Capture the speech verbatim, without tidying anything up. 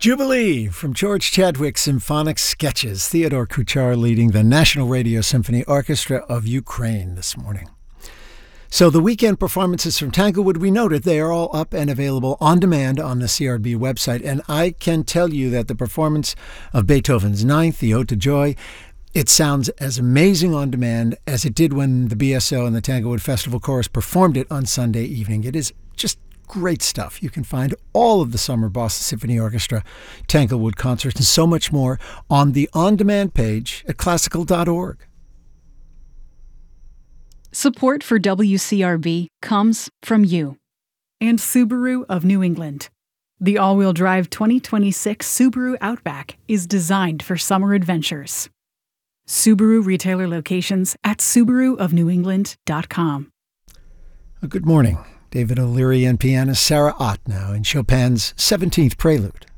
Jubilee from George Chadwick's Symphonic Sketches. Theodore Kuchar leading the National Radio Symphony Orchestra of Ukraine this morning. So the weekend performances from Tanglewood, we noted, they are all up and available on demand on the C R B website. And I can tell you that the performance of Beethoven's Ninth, the Ode to Joy, it sounds as amazing on demand as it did when the B S O and the Tanglewood Festival Chorus performed it on Sunday evening. It is just great stuff. You can find all of the summer Boston Symphony Orchestra Tanglewood concerts and so much more on the on-demand page at classical dot org. Support for W C R B comes from you and Subaru of New England. The all-wheel drive twenty twenty-six Subaru Outback is designed for summer adventures. Subaru retailer locations at subaru of new england dot com. Good morning. David O'Leary and pianist Sarah Ott now in Chopin's seventeenth Prelude.